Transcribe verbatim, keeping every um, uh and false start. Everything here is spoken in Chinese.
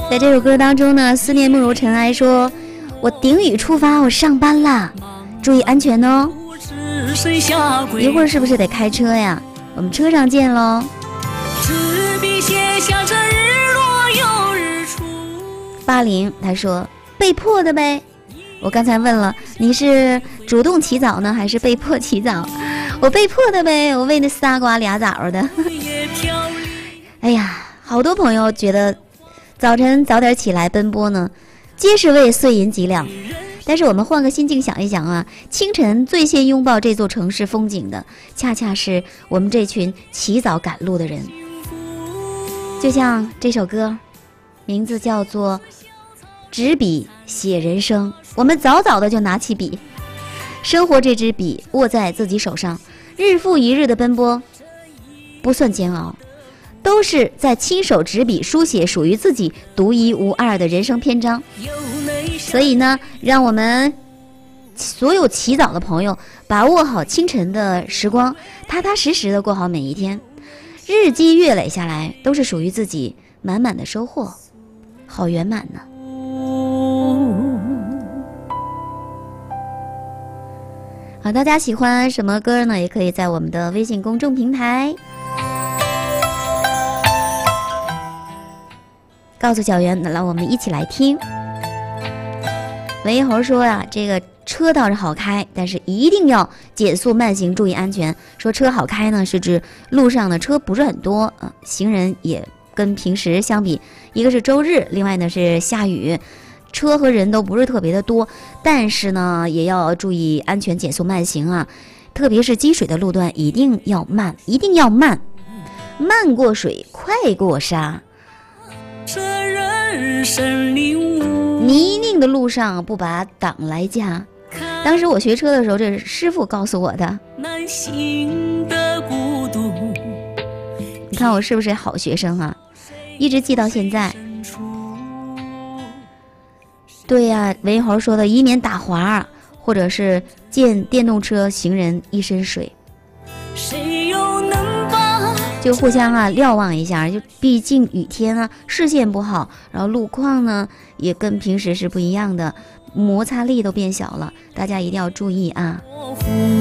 在这首歌当中呢，思念梦如尘埃说，我顶雨出发，我上班啦，注意安全哦。一会儿是不是得开车呀？我们车上见喽。八零他说被迫的呗。我刚才问了，你是主动起早呢还是被迫起早？我被迫的呗，我为那仨瓜俩枣的。哎呀，好多朋友觉得早晨早点起来奔波呢，皆是为碎银几两。但是我们换个心境想一想啊，清晨最先拥抱这座城市风景的，恰恰是我们这群起早赶路的人。就像这首歌，名字叫做《执笔写人生》，我们早早的就拿起笔，生活这支笔握在自己手上，日复一日的奔波，不算煎熬，都是在亲手执笔书写属于自己独一无二的人生篇章。所以呢，让我们所有起早的朋友把握好清晨的时光，踏踏实实的过好每一天，日积月累下来都是属于自己满满的收获，好圆满呢。好，大家喜欢什么歌呢？也可以在我们的微信公众平台告诉小袁，让我们一起来听。文一猴说呀、啊，这个车倒是好开，但是一定要减速慢行，注意安全。说车好开呢，是指路上的车不是很多啊、呃，行人也跟平时相比，一个是周日，另外呢是下雨，车和人都不是特别的多，但是呢也要注意安全，减速慢行啊。特别是积水的路段一定要慢，一定要慢，慢过水，快过沙。这人生领悟，泥泞的路上不把党来架。当时我学车的时候，这是师傅告诉我的。难行的孤独，你看我是不是好学生啊？一直记到现在。对呀、啊，文一猴说的，以免打滑，或者是溅电动车行人一身水。谁又能把就互相啊瞭望一下，就毕竟雨天啊，视线不好，然后路况呢也跟平时是不一样的，摩擦力都变小了，大家一定要注意啊。